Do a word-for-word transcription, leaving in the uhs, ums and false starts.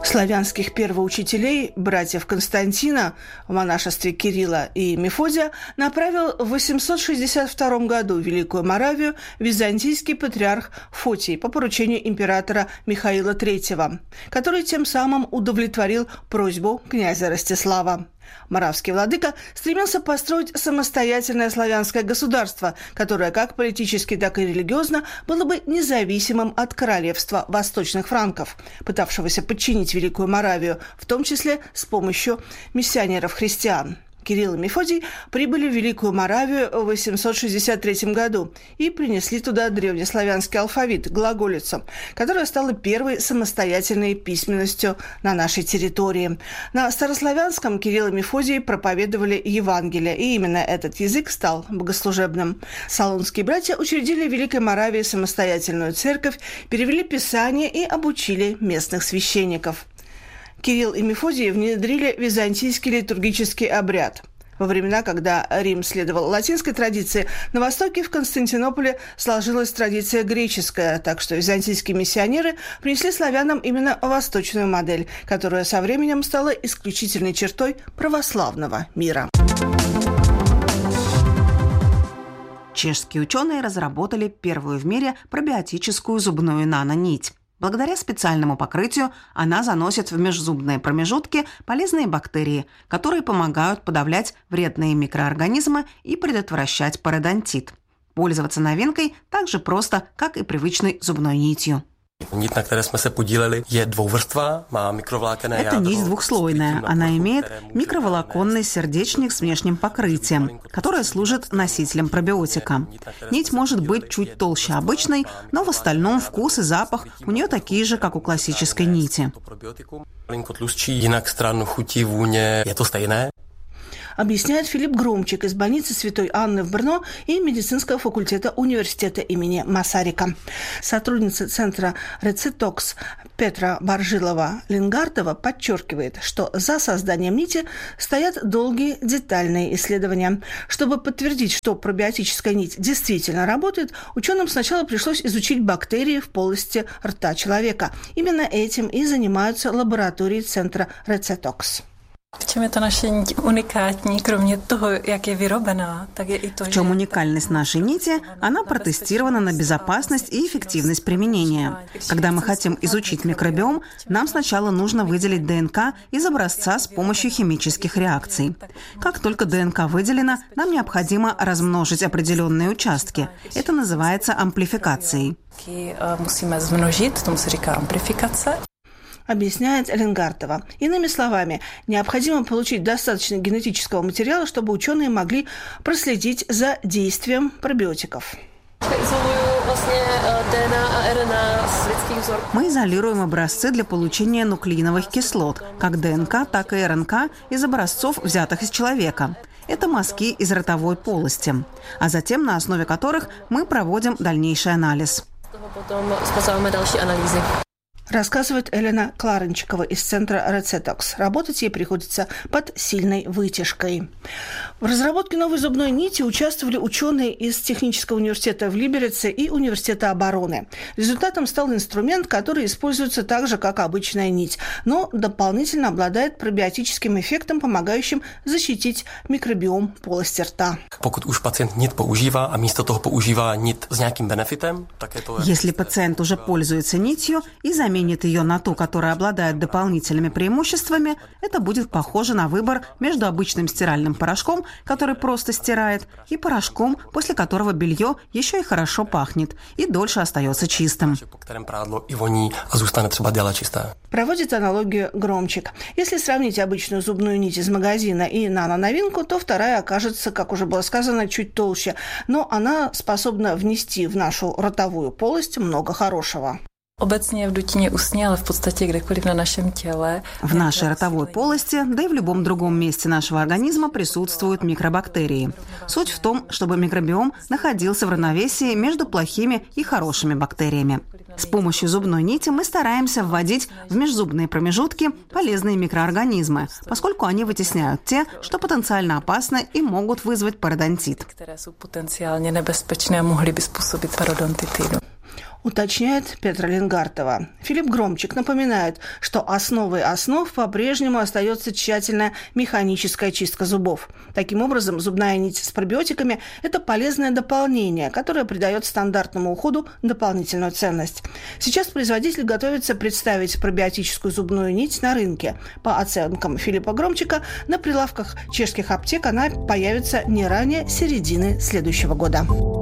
Славянских первоучителей, братьев Константина, в монашестве Кирилла и Мефодия, направил в восемьсот шестьдесят втором году в Великую Моравию византийский патриарх Фотий по поручению императора Михаила третьего, который тем самым удовлетворил просьбу князя Ростислава. Моравский владыка стремился построить самостоятельное славянское государство, которое как политически, так и религиозно было бы независимым от королевства восточных франков, пытавшегося подчинить Великую Моравию, в том числе с помощью миссионеров-христиан. Кирилл и Мефодий прибыли в Великую Моравию в восемьсот шестьдесят третьем году и принесли туда древнеславянский алфавит, глаголицу, которая стала первой самостоятельной письменностью на нашей территории. На старославянском Кирилл и Мефодий проповедовали Евангелие, и именно этот язык стал богослужебным. Солунские братья учредили в Великой Моравии самостоятельную церковь, перевели Писание и обучили местных священников. Кирилл и Мефодий внедрили византийский литургический обряд. Во времена, когда Рим следовал латинской традиции, на Востоке в Константинополе сложилась традиция греческая, так что византийские миссионеры принесли славянам именно восточную модель, которая со временем стала исключительной чертой православного мира. Чешские ученые разработали первую в мире пробиотическую зубную нанонить. Благодаря специальному покрытию она заносит в межзубные промежутки полезные бактерии, которые помогают подавлять вредные микроорганизмы и предотвращать пародонтит. Пользоваться новинкой так же просто, как и привычной зубной нитью. Нить, на которой мы се поділили, є двуврства, má mikrovlákenné ядро. Это нить двухслойная. Она имеет микроволоконный сердечник с внешним покрытием, которое служит носителем пробиотика. Нить может быть чуть толще обычной, но в остальном вкус и запах у нее такие же, как у классической нити. Объясняет Филипп Громчик из больницы Святой Анны в Брно и медицинского факультета университета имени Масарика. Сотрудница центра Рецетокс Петра Баржилова-Лингартова подчеркивает, что за созданием нити стоят долгие детальные исследования. Чтобы подтвердить, что пробиотическая нить действительно работает, ученым сначала пришлось изучить бактерии в полости рта человека. Именно этим и занимаются лаборатории центра Рецетокс. В чем это наша нить уникальна, кроме того, как я вырублена, так и то, В чем уникальность нашей нити? Она протестирована на безопасность и эффективность применения. Когда мы хотим изучить микробиом, нам сначала нужно выделить ДНК из образца с помощью химических реакций. Как только ДНК выделена, нам необходимо размножить определенные участки. Это называется амплификацией. Musíme zmnožit, tomu se říká amplifikace. Объясняет Лингартова. Иными словами, необходимо получить достаточно генетического материала, чтобы ученые могли проследить за действием пробиотиков. Мы изолируем образцы для получения нуклеиновых кислот, как ДНК, так и РНК, из образцов, взятых из человека. Это мазки из ротовой полости, а затем на основе которых мы проводим дальнейший анализ. Рассказывает Элена Кларенчикова из центра Рецетокс. Работать ей приходится под сильной вытяжкой. В разработке новой зубной нити участвовали ученые из Технического университета в Либерице и Университета обороны. Результатом стал инструмент, который используется так же, как обычная нить, но дополнительно обладает пробиотическим эффектом, помогающим защитить микробиом полости рта. Pokud už pacient nit používá a místo toho používá nit s nějakým benefitem, tak je to... Если пациент уже пользуется нитью и заменит ее на ту, которая обладает дополнительными преимуществами, это будет похоже на выбор между обычным стиральным порошком, который просто стирает, и порошком, после которого белье еще и хорошо пахнет и дольше остается чистым. Проводит аналогию Громчик. Если сравнить обычную зубную нить из магазина и нано-новинку, то вторая окажется, как уже было сказано, чуть толще, но она способна внести в нашу ротовую полость много хорошего. Obecně v dutině ústní, ale v podstatě kdekoliv na našem těle. В нашей ротовой полости, да и в любом другом месте нашего организма присутствуют микробактерии. Суть в том, чтобы микробиом находился в равновесии между плохими и хорошими бактериями. С помощью зубной нити мы стараемся вводить в межзубные промежутки полезные микроорганизмы, поскольку они вытесняют те, что потенциально опасны и могут вызвать пародонтит. Которые jsou potenciálně nebezpečné a mohly by způsobit parodontitidu. уточняет Петра Лингартова. Филипп Громчик напоминает, что основой основ по-прежнему остается тщательная механическая чистка зубов. Таким образом, зубная нить с пробиотиками – это полезное дополнение, которое придает стандартному уходу дополнительную ценность. Сейчас производитель готовится представить пробиотическую зубную нить на рынке. По оценкам Филиппа Громчика, на прилавках чешских аптек она появится не ранее середины следующего года.